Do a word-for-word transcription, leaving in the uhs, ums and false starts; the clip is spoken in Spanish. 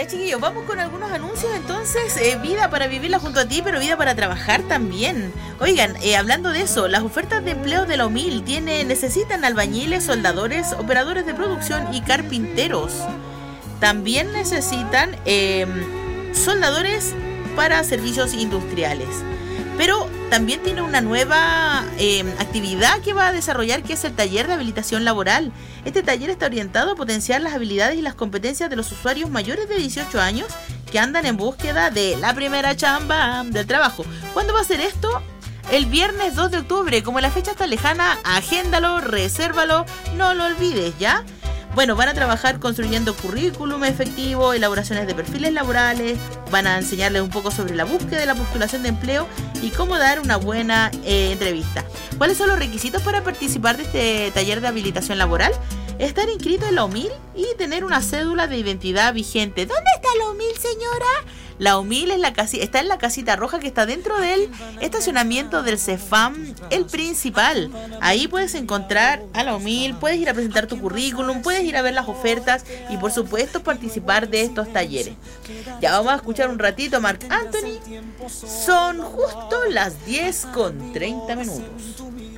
Ya, chiquillos, vamos con algunos anuncios. Entonces, eh, vida para vivirla junto a ti, pero vida para trabajar también. Oigan, eh, hablando de eso, las ofertas de empleo de la U M I L tiene, necesitan albañiles, soldadores, operadores de producción y carpinteros. También necesitan eh, soldadores para servicios industriales. Pero también tiene una nueva eh, actividad que va a desarrollar, que es el taller de habilitación laboral. Este taller está orientado a potenciar las habilidades y las competencias de los usuarios mayores de dieciocho años que andan en búsqueda de la primera chamba del trabajo. ¿Cuándo va a ser esto? El viernes dos de octubre. Como la fecha está lejana, agéndalo, resérvalo, no lo olvides, ¿ya? Bueno, van a trabajar construyendo currículum efectivo, elaboraciones de perfiles laborales, van a enseñarles un poco sobre la búsqueda y la postulación de empleo y cómo dar una buena eh, entrevista. ¿Cuáles son los requisitos para participar de este taller de habilitación laboral? Estar inscrito en la U M I L y tener una cédula de identidad vigente. ¿Dónde está la U M I L, señora? La U M I L es la casi, está en la casita roja que está dentro del estacionamiento del Cefam, el principal. Ahí puedes encontrar a la U M I L, puedes ir a presentar tu currículum, puedes ir a ver las ofertas y por supuesto participar de estos talleres. Ya vamos a escuchar un ratito a Marc Anthony. Son justo las diez con treinta minutos.